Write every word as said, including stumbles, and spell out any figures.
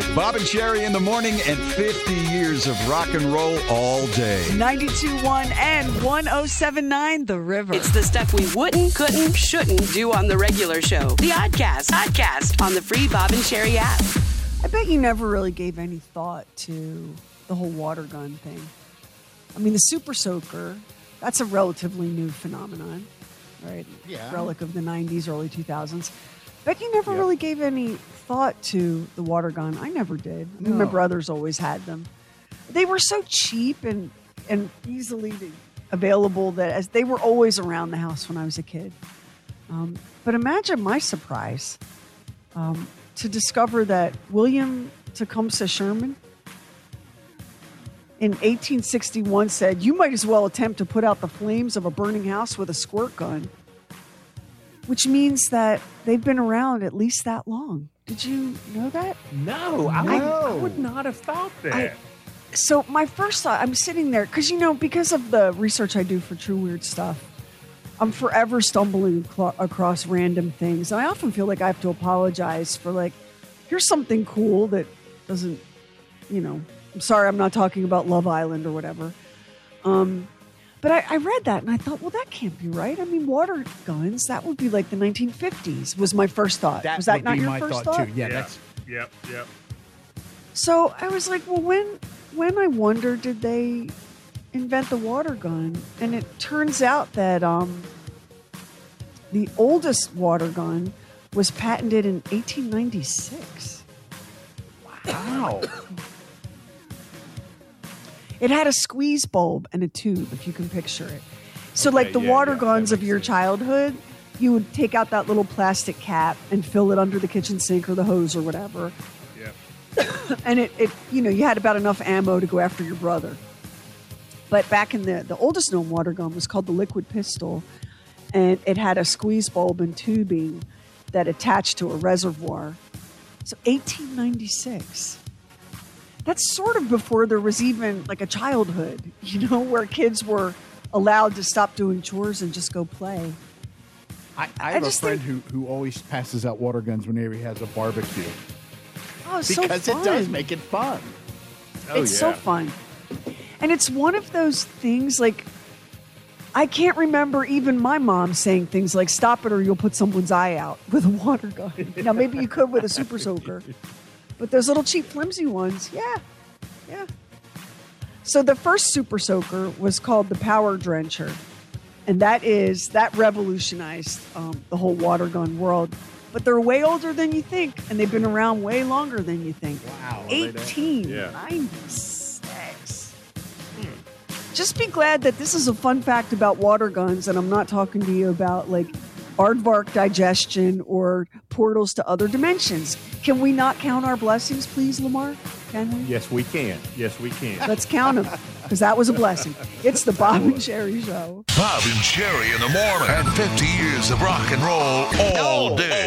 Bob and Sherry in the morning and fifty years of rock and roll all day. ninety-two point one and one oh seven point nine The River. It's the stuff we wouldn't, couldn't, shouldn't do on the regular show. The Oddcast. Oddcast on the free Bob and Sherry app. I bet you never really gave any thought to the whole water gun thing. I mean, the Super Soaker, that's a relatively new phenomenon, right? Yeah. Relic of the nineties, early two thousands. Bet you never Yep. really gave any thought to the water gun. I never did. I mean, No. my brothers always had them. They were so cheap and, and easily available that as they were always around the house when I was a kid. Um, but imagine my surprise um, to discover that William Tecumseh Sherman in eighteen sixty-one said, "You might as well attempt to put out the flames of a burning house with a squirt gun," which means that they've been around at least that long. Did you know that? No, I, No. Would, I would not have thought that. I- So my first thought, I'm sitting there, because, you know, because of the research I do for True Weird Stuff, I'm forever stumbling aclo- across random things. And I often feel like I have to apologize for, like, here's something cool that doesn't, you know, I'm sorry I'm not talking about Love Island or whatever. Um, but I, I read that and I thought, well, that can't be right. I mean, water guns, that would be like the nineteen fifties was my first thought. That was that would not be your my first thought, thought? too. Yeah, yeah. that's Yep, yep. So I was like, well, when when I wonder, did they invent the water gun? And it turns out that um, the oldest water gun was patented in eighteen ninety-six. wow. It had a squeeze bulb and a tube, if you can picture it. So Okay, like the yeah, water yeah, guns that of makes your sense. childhood, you would take out that little plastic cap and fill it under the kitchen sink or the hose or whatever. Yep. And it, it, you know, you had about enough ammo to go after your brother. But back in the, the oldest known water gun was called the liquid pistol. And it had a squeeze bulb and tubing that attached to a reservoir. So eighteen ninety-six. That's sort of before there was even like a childhood, you know, where kids were allowed to stop doing chores and just go play. I, I I have a just friend think- who, who always passes out water guns whenever he has a barbecue. Oh, it's so Because fun. it does make it fun. Oh, It's yeah. so fun. And it's one of those things, like, I can't remember even my mom saying things like, stop it or you'll put someone's eye out with a water gun. Now, maybe you could with a Super Soaker. But those little cheap, flimsy ones, yeah, yeah. So the first Super Soaker was called the Power Drencher. And that is, that revolutionized um, the whole water gun world. But they're way older than you think, and they've been around way longer than you think. Wow. eighteen ninety-six. Just be glad that this is a fun fact about water guns, and I'm not talking to you about like aardvark digestion or portals to other dimensions. Can we not count our blessings, please, Lamar? Can we? Yes, we can. Yes, we can. Let's count them, because that was a blessing. It's the Bob and Sherry Show. Bob and Sherry in the morning and fifty years of rock and roll all day.